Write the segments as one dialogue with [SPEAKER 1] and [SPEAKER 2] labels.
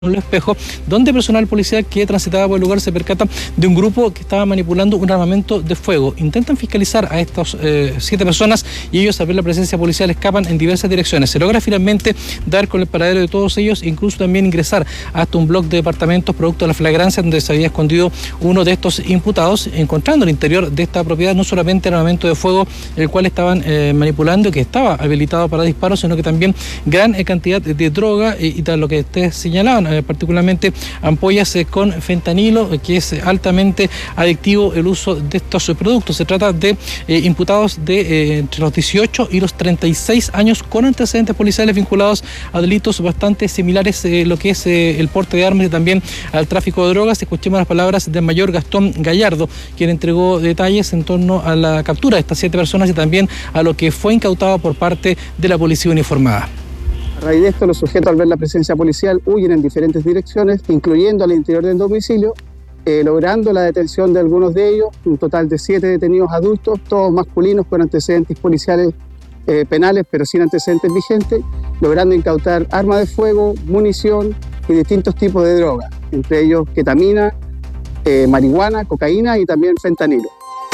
[SPEAKER 1] Los Espejos, donde personal policial que transitaba por el lugar se percata de un grupo que estaba manipulando un armamento de fuego. Intentan fiscalizar a estos 7 personas y ellos, al ver la presencia policial, escapan en diversas direcciones. Se logra finalmente dar con el paradero de todos ellos e incluso también ingresar hasta un bloque de departamentos producto de la flagrancia donde se había escondido uno de estos imputados, encontrando el interior de esta propiedad no solamente el armamento de fuego el cual estaban manipulando, que estaba habilitado para disparos, sino que también gran cantidad de droga y tal lo que ustedes señalaban, particularmente ampollas con fentanilo, que es altamente adictivo el uso de estos productos. Se trata de imputados de entre los 18 y los 36 años con antecedentes policiales vinculados a delitos bastante similares, lo que es el porte de armas y también al tráfico de drogas. Escuchemos las palabras del mayor Gastón Gallardo, quien entregó detalles en torno a la captura de estas 7 personas y también a lo que fue incautado por parte de la policía uniformada.
[SPEAKER 2] A raíz de esto, los sujetos, al ver la presencia policial, huyen en diferentes direcciones, incluyendo al interior del domicilio, logrando la detención de algunos de ellos, un total de 7 detenidos adultos, todos masculinos con antecedentes policiales penales, pero sin antecedentes vigentes, logrando incautar armas de fuego, munición y distintos tipos de drogas, entre ellos ketamina, marihuana, cocaína y también fentanilo.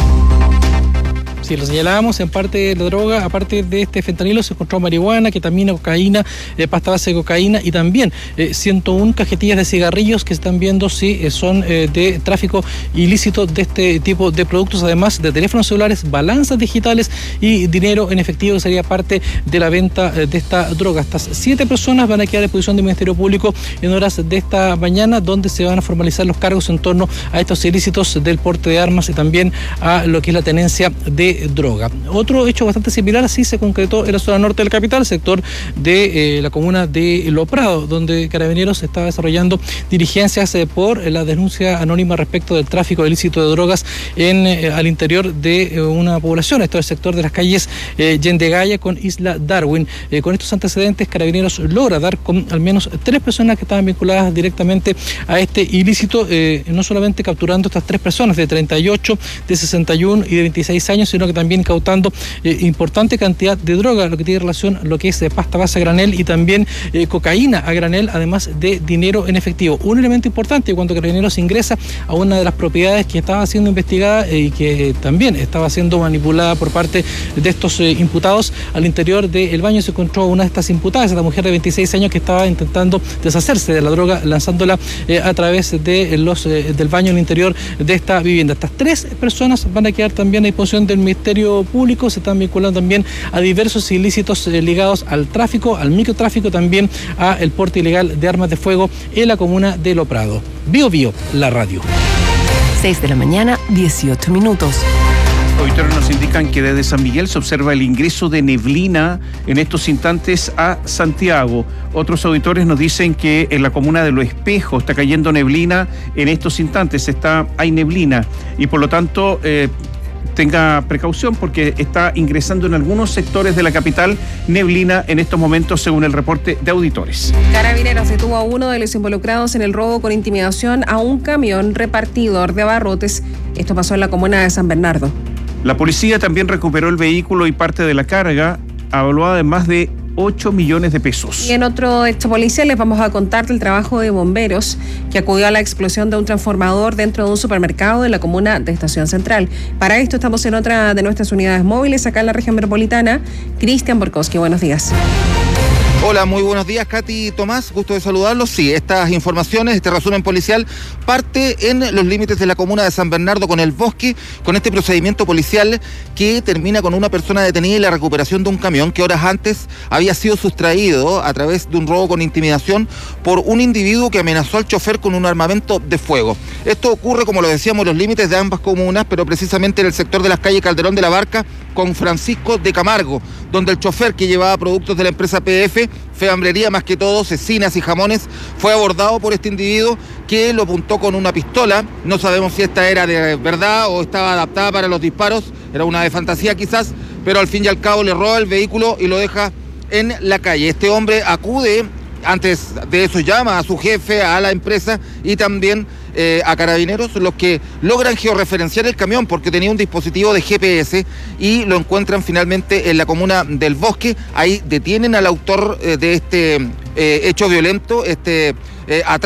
[SPEAKER 1] Sí, lo señalábamos, en parte de la droga, aparte de este fentanilo, se encontró marihuana, ketamina, cocaína, pasta base de cocaína y también 101 cajetillas de cigarrillos que están viendo si son de tráfico ilícito de este tipo de productos, además de teléfonos celulares, balanzas digitales y dinero en efectivo que sería parte de la venta de esta droga. Estas 7 personas van a quedar a disposición del Ministerio Público en horas de esta mañana, donde se van a formalizar los cargos en torno a estos ilícitos del porte de armas y también a lo que es la tenencia de droga. Otro hecho bastante similar sí se concretó en la zona norte del capital, sector de la comuna de Lo Prado, donde Carabineros está desarrollando diligencias por la denuncia anónima respecto del tráfico ilícito de drogas al interior de una población. Esto es el sector de las calles Yendegaya con Isla Darwin. Con estos antecedentes, Carabineros logra dar con al menos 3 personas que estaban vinculadas directamente a este ilícito, no solamente capturando estas 3 personas de 38, de 61 y de 26 años, sino que también incautando importante cantidad de droga, lo que tiene relación a lo que es pasta base a granel y también cocaína a granel, además de dinero en efectivo. Un elemento importante cuando Carabineros ingresa a una de las propiedades que estaba siendo investigada y que también estaba siendo manipulada por parte de estos imputados. Al interior del baño se encontró una de estas imputadas, esta mujer de 26 años que estaba intentando deshacerse de la droga, lanzándola a través de del baño al interior de esta vivienda. Estas 3 personas van a quedar también a disposición del Ministerio Público, se están vinculando también a diversos ilícitos ligados al tráfico, al microtráfico, también a el porte ilegal de armas de fuego en la comuna de Lo Prado. Bio Bio, la radio.
[SPEAKER 3] 6 de la mañana, 18 minutos.
[SPEAKER 4] Auditores nos indican que desde San Miguel se observa el ingreso de neblina en estos instantes a Santiago. Otros auditores nos dicen que en la comuna de Los Espejos está cayendo neblina en estos instantes, hay neblina y por lo tanto tenga precaución porque está ingresando en algunos sectores de la capital neblina en estos momentos, según el reporte de auditores.
[SPEAKER 5] Carabineros detuvo a uno de los involucrados en el robo con intimidación a un camión repartidor de abarrotes. Esto pasó en la comuna de San Bernardo.
[SPEAKER 4] La policía también recuperó el vehículo y parte de la carga, evaluada en más de 8 millones de pesos.
[SPEAKER 5] Y en otro hecho policial les vamos a contar del trabajo de bomberos que acudió a la explosión de un transformador dentro de un supermercado en la comuna de Estación Central. Para esto estamos en otra de nuestras unidades móviles acá en la región metropolitana. Cristian Borkowski, buenos días.
[SPEAKER 6] Hola, muy buenos días, Katy y Tomás, gusto de saludarlos. Sí, estas informaciones, este resumen policial parte en los límites de la comuna de San Bernardo con El Bosque, con este procedimiento policial que termina con una persona detenida y la recuperación de un camión que horas antes había sido sustraído a través de un robo con intimidación por un individuo que amenazó al chofer con un armamento de fuego. Esto ocurre, como lo decíamos, en los límites de ambas comunas, pero precisamente en el sector de las calles Calderón de la Barca con Francisco de Camargo, donde el chofer que llevaba productos de la empresa PF, Feambrería más que todo, cecinas y jamones, fue abordado por este individuo que lo apuntó con una pistola. No sabemos si esta era de verdad o estaba adaptada para los disparos, era una de fantasía quizás, pero al fin y al cabo le roba el vehículo y lo deja en la calle. Este hombre acude Antes de eso llama a su jefe, a la empresa y también a Carabineros, los que logran georreferenciar el camión porque tenía un dispositivo de GPS y lo encuentran finalmente en la comuna del Bosque. Ahí detienen al autor de este hecho violento,